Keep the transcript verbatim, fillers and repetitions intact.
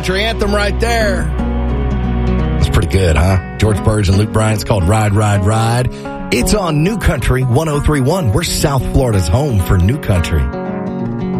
country anthem right there. That's pretty good, huh? George Burge and Luke Bryan. It's called Ride, Ride, Ride. It's on New Country one oh three point one. We're South Florida's home for New Country.